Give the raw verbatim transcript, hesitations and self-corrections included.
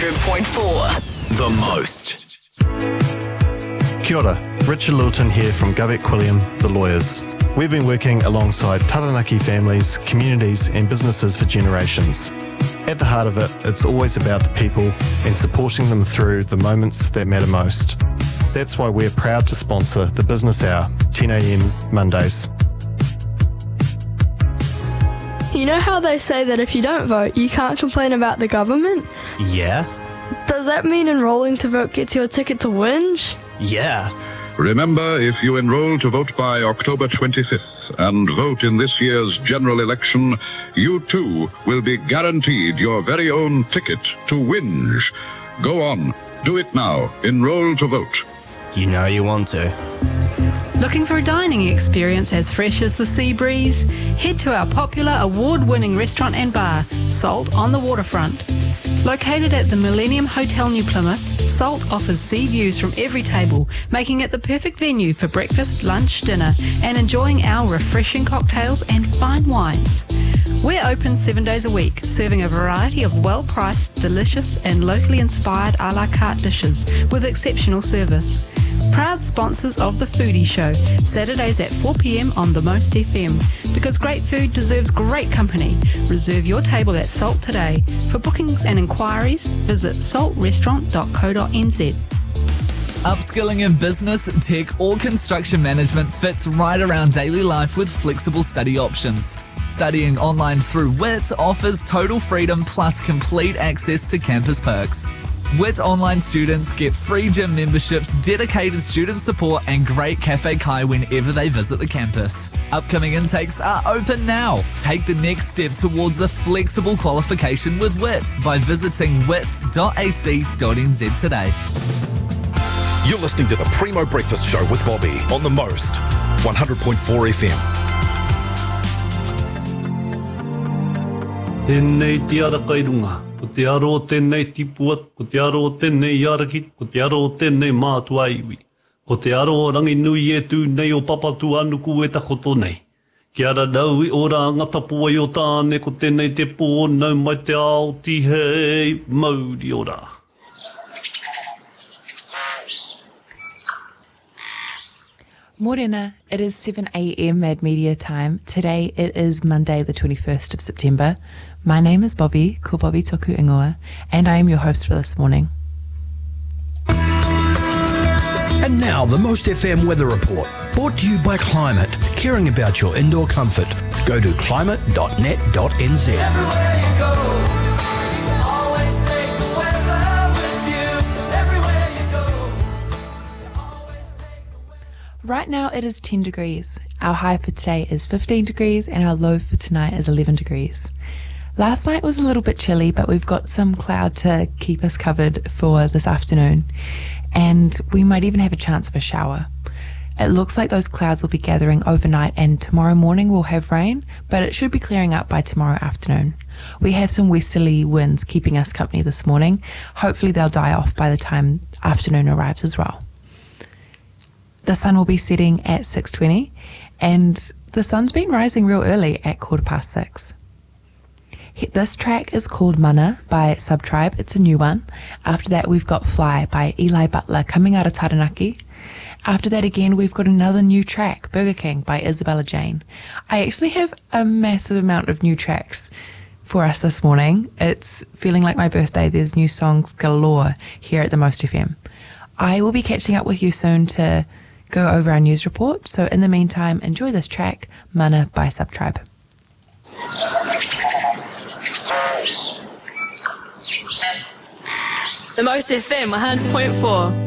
hundred point four. The Most. Kia ora, Richard Littleton here from Govett Quilliam, the lawyers. We've been working alongside Taranaki families, communities and businesses for generations. At the heart of it, it's always about the people and supporting them through the moments that matter most. That's why we're proud to sponsor the Business Hour, ten a.m. Mondays. You know how they say that if you don't vote, you can't complain about the government? Yeah? Does that mean enrolling to vote gets you a ticket to whinge? Yeah. Remember, if you enroll to vote by October twenty-fifth and vote in this year's general election, you too will be guaranteed your very own ticket to whinge. Go on, do it now. Enroll to vote. You know you want to. Looking for a dining experience as fresh as the sea breeze? Head to our popular award-winning restaurant and bar, Salt on the Waterfront. Located at the Millennium Hotel New Plymouth, Salt offers sea views from every table, making it the perfect venue for breakfast, lunch, dinner, and enjoying our refreshing cocktails and fine wines. We're open seven days a week, serving a variety of well-priced, delicious, and locally inspired a la carte dishes with exceptional service. Proud sponsors of The Foodie Show, Saturdays at four p.m. on The Most F M. Because great food deserves great company. Reserve your table at Salt today. For bookings and inquiries, visit salt restaurant dot co dot n z. Upskilling in business, tech or construction management fits right around daily life with flexible study options. Studying online through W I T offers total freedom plus complete access to campus perks. W I T online students get free gym memberships, dedicated student support and great Cafe Kai whenever they visit the campus. Upcoming intakes are open now. Take the next step towards a flexible qualification with W I T by visiting wit dot a c dot n z today. You're listening to the Primo Breakfast Show with Bobby on The Most, one hundred point four F M. Tēnei te ara kairunga, ko te aro o tēnei tipuat, ko te aro o tēnei arakit, ko te aro o tēnei mātua iwi. Ko te aro o rangi nui e tū nei o papatu anuku e takoto nei. Ki ara nau i ora ngatapua i o tāne ko tēnei te pō nau mai te ao ti hei mauri ora. Morena, it is seven a.m. Mad Media time. Today it is Monday the twenty-first of September. My name is Bobby, ko Bobby Toku Ingoa, and I am your host for this morning. And now the Most F M Weather Report, brought to you by Climate, caring about your indoor comfort. Go to climate dot net dot n z. Everywhere you go, always take the weather with you. Everywhere you go. Right now it is ten degrees. Our high for today is fifteen degrees and our low for tonight is eleven degrees. Last night was a little bit chilly, but we've got some cloud to keep us covered for this afternoon, and we might even have a chance of a shower. It looks like those clouds will be gathering overnight and tomorrow morning we'll have rain, but it should be clearing up by tomorrow afternoon. We have some westerly winds keeping us company this morning. Hopefully they'll die off by the time afternoon arrives as well. The sun will be setting at six twenty, and the sun's been rising real early at quarter past six. This track is called Mana by Subtribe. It's a new one. After that, we've got Fly by Eli Butler coming out of Taranaki. After that again, we've got another new track, Burger King by Isabella Jane. I actually have a massive amount of new tracks for us this morning. It's feeling like my birthday. There's new songs galore here at the Most F M. I will be catching up with you soon to go over our news report. So in the meantime, enjoy this track, Mana by Subtribe. The Most F M one hundred point four.